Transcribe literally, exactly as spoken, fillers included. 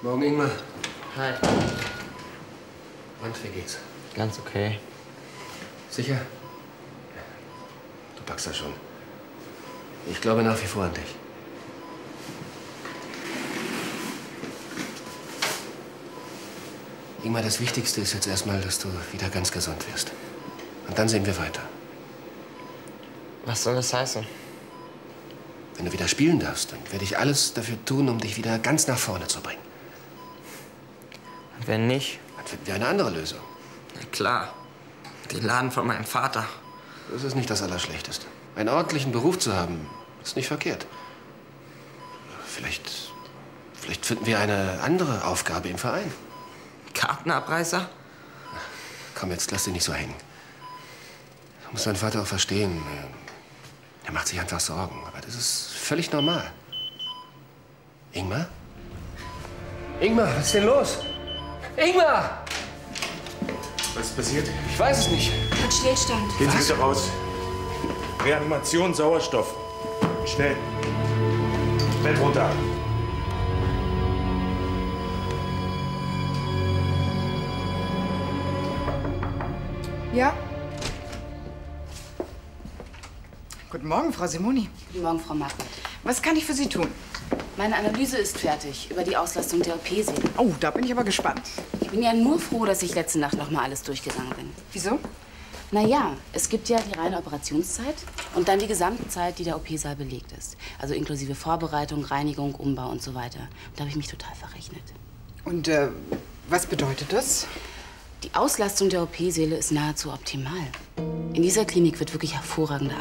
Morgen, Ingmar. Hi. Und, wie geht's? Ganz okay. Sicher? Du packst das schon. Ich glaube nach wie vor an dich. Ingmar, das Wichtigste ist jetzt erstmal, dass du wieder ganz gesund wirst. Und dann sehen wir weiter. Was soll das heißen? Wenn du wieder spielen darfst, dann werde ich alles dafür tun, um dich wieder ganz nach vorne zu bringen. Und wenn nicht? Dann finden wir eine andere Lösung. Na klar. Den Laden von meinem Vater. Das ist nicht das Allerschlechteste. Einen ordentlichen Beruf zu haben, ist nicht verkehrt. Vielleicht, vielleicht finden wir eine andere Aufgabe im Verein. Kartenabreißer? Komm, jetzt lass dich nicht so hängen. Du musst deinen Vater auch verstehen. Er macht sich einfach Sorgen. Aber das ist völlig normal. Ingmar? Ingmar, was ist denn los? Ingmar! Was ist passiert? Ich weiß es nicht. Ein Stillstand. Gehen Sie bitte raus. Reanimation, Sauerstoff. Schnell. Bett runter. Ja? Guten Morgen, Frau Simoni. Guten Morgen, Frau Marquardt. Was kann ich für Sie tun? Meine Analyse ist fertig über die Auslastung der O P-Seele. Oh, da bin ich aber gespannt. Ich bin ja nur froh, dass ich letzte Nacht noch mal alles durchgegangen bin. Wieso? Na ja, es gibt ja die reine Operationszeit und dann die gesamte Zeit, die der O P-Saal belegt ist. Also inklusive Vorbereitung, Reinigung, Umbau und so weiter. Und da habe ich mich total verrechnet. Und äh, was bedeutet das? Die Auslastung der O P-Seele ist nahezu optimal. In dieser Klinik wird wirklich hervorragende